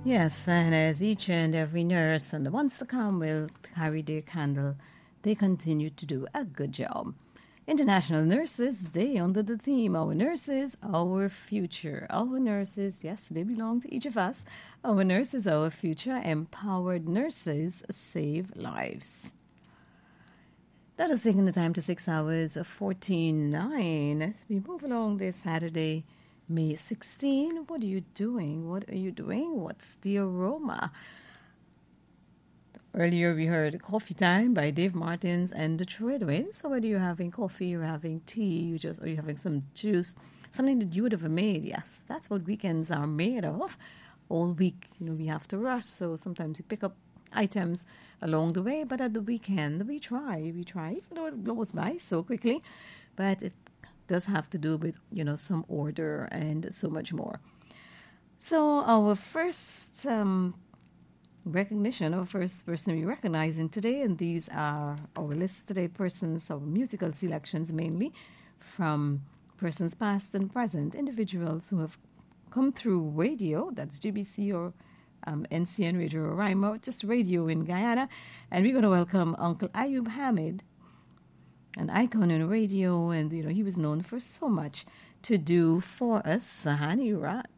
Yes, and as each and every nurse and the ones to come will carry their candle, they continue to do a good job. International Nurses Day under the theme Our Nurses, Our Future. Our nurses, yes, they belong to each of us. Our nurses, our future. Empowered nurses save lives. That is taking the time to 6 hours 14:09 as we move along this Saturday, May 16. What are you doing? What are you doing? What's the aroma? Earlier we heard Coffee Time by Dave Martins and the Treadway. So whether you're having coffee, you're having tea, or you're having some juice, something that you would have made, yes, that's what weekends are made of. All week, we have to rush, so sometimes we pick up items along the way, but at the weekend we try, even though it goes by so quickly, but it does have to do with, some order and so much more. So our first recognition, our first person we recognizing today, and these are our list today, persons, our musical selections mainly from persons past and present, individuals who have come through radio, that's GBC or NCN Radio or Rhino, just radio in Guyana. And we're going to welcome Uncle Ayub Hamid, an icon in radio, and he was known for so much to do for us. Sahani Rat.